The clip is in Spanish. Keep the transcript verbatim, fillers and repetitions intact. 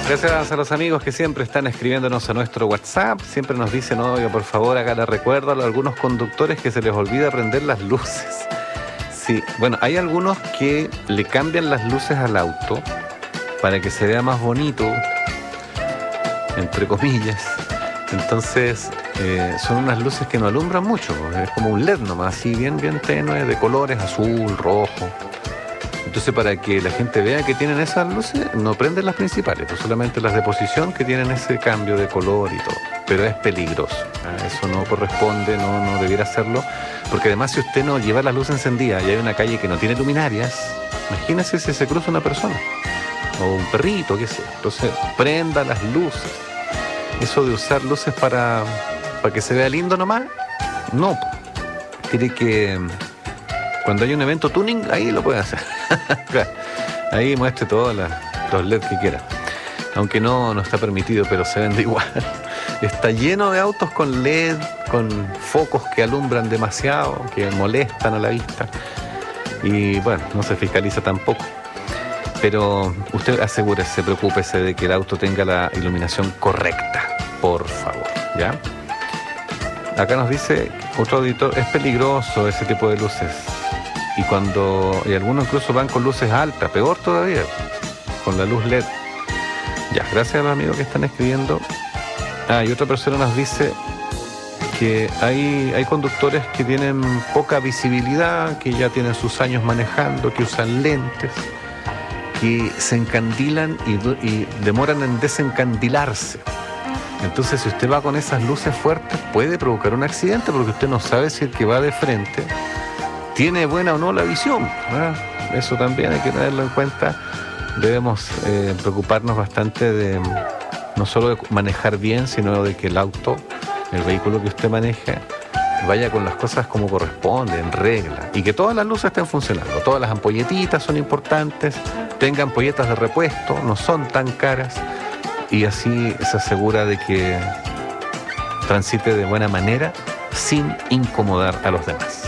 Gracias a los amigos que siempre están escribiéndonos a nuestro WhatsApp. Siempre nos dicen, oiga, por favor, acá les recuerdo a algunos conductores que se les olvida prender las luces. Sí, bueno, hay algunos que le cambian las luces al auto para que se vea más bonito, entre comillas. Entonces, eh, son unas luces que no alumbran mucho. Es como un L E D nomás, así bien, bien tenue, de colores azul, rojo. Entonces, para que la gente vea que tienen esas luces, no prenden las principales, pues solamente las de posición que tienen ese cambio de color y todo. Pero es peligroso, ¿eh? Eso no corresponde, no, no debiera hacerlo, porque además si usted no lleva las luces encendidas y hay una calle que no tiene luminarias, imagínese si se cruza una persona o un perrito, qué sé. Entonces, prenda las luces. Eso de usar luces para, para que se vea lindo nomás, no. Tiene que... Cuando hay un evento tuning, ahí lo puede hacer. Ahí muestre todos los L E D que quiera. Aunque no, no está permitido, pero se vende igual. Está lleno de autos con L E D, con focos que alumbran demasiado, que molestan a la vista. Y bueno, no se fiscaliza tampoco. Pero usted asegúrese, preocúpese de que el auto tenga la iluminación correcta, por favor, ¿ya? Acá nos dice otro auditor, es peligroso ese tipo de luces. Y cuando, y algunos incluso van con luces altas, peor todavía, con la luz L E D. Ya, gracias a los amigos que están escribiendo. Ah, y otra persona nos dice que hay, hay conductores que tienen poca visibilidad, que ya tienen sus años manejando, que usan lentes, que se encandilan y, y demoran en desencandilarse. Entonces, si usted va con esas luces fuertes, puede provocar un accidente porque usted no sabe si el que va de frente tiene buena o no la visión, ¿verdad? Eso también hay que tenerlo en cuenta. Debemos eh, preocuparnos bastante de no solo de manejar bien, sino de que el auto, el vehículo que usted maneje, vaya con las cosas como corresponde, en regla, y que todas las luces estén funcionando. Todas las ampolletitas son importantes, tenga ampolletas de repuesto, no son tan caras, y así se asegura de que transite de buena manera sin incomodar a los demás.